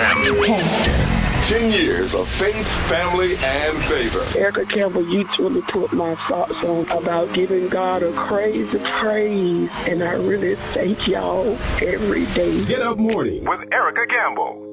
family. 10 years of faith, family, and favor. Erica Campbell, you truly put my socks on about giving God a crazy praise, and I really thank y'all every day. Get Up Morning with Erica Campbell.